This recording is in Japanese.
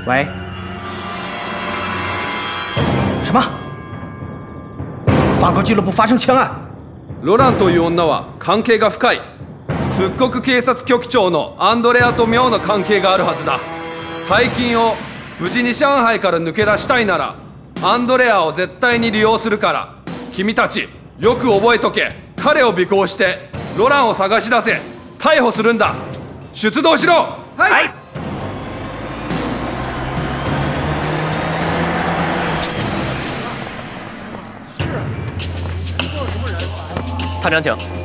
喂？什么？法国俱乐部发生枪案？ ロランという女は関係が深い。復刻警察局長のアンドレアと妙な関係があるはずだ。大金を無事に上海から抜け出したいならアンドレアを絶対に利用するから、君たちよく覚えとけ。彼を尾行してロランを探し出せ。逮捕するんだ。出動しろ。 はい。 探长请。